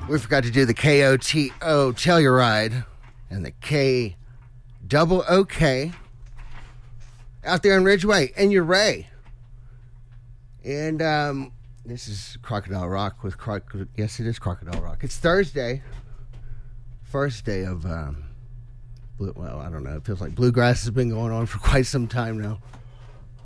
We forgot to do the KOTO Telluride and the KOOK out there in Ridgeway and your Ray. And this is Crocodile Rock with yes, it is Crocodile Rock. It's Thursday, first day of well, I don't know. It feels like bluegrass has been going on for quite some time now.